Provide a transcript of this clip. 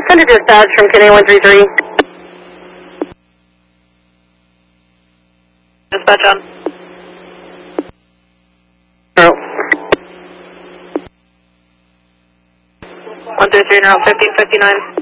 Under dispatch from KNA 133. Dispatch on. Oh. 133 now, 1559.